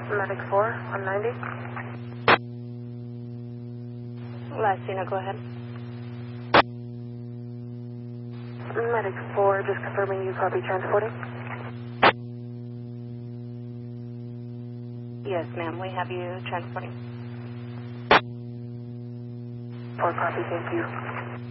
Medic 4, 190. Latina, go ahead. Medic 4, just confirming you copy transporting. Yes, ma'am, we have you transporting. 4 copy, thank you.